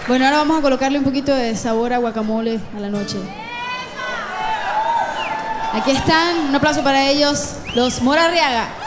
Bueno, ahora vamos a colocarle un poquito de sabor a guacamole a la noche. Aquí están, un aplauso para ellos, los Mora Arriaga.